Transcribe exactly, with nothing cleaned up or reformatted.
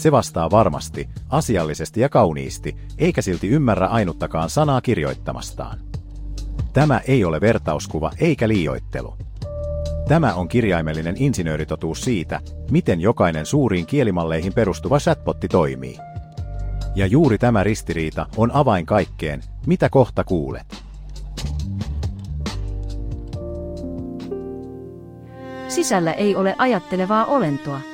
Se vastaa varmasti, asiallisesti ja kauniisti, eikä silti ymmärrä ainuttakaan sanaa kirjoittamastaan. Tämä ei ole vertauskuva eikä liioittelu. Tämä on kirjaimellinen insinööritotuus siitä, miten jokainen suuriin kielimalleihin perustuva chatbotti toimii. Ja juuri tämä ristiriita on avain kaikkeen, mitä kohta kuulet. Sisällä ei ole ajattelevaa olentoa.